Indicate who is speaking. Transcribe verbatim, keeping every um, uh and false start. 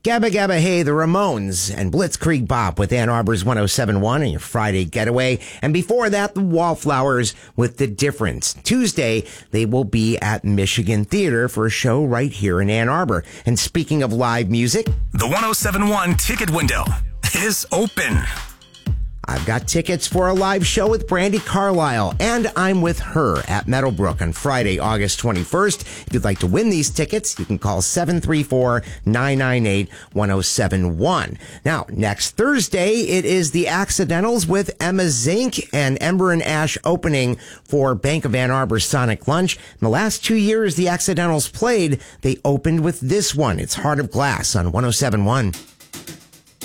Speaker 1: Gabba Gabba Hey, the Ramones, and Blitzkrieg Bop with Ann Arbor's one oh seven point one and your Friday getaway. And before that, the Wallflowers with The Difference. Tuesday, they will be at Michigan Theater for a show right here in Ann Arbor. And speaking of live music,
Speaker 2: the one oh seven point one ticket window is open.
Speaker 1: I've got tickets for a live show with Brandi Carlile, and I'm with her at Meadowbrook on Friday, August twenty-first. If you'd like to win these tickets, you can call seven three four, nine nine eight, one oh seven one. Now, next Thursday, it is the Accidentals with Emma Zink and Ember and Ash opening for Bank of Ann Arbor Sonic Lunch. In the last two years the Accidentals played, they opened with this one. It's Heart of Glass on one oh seven point one.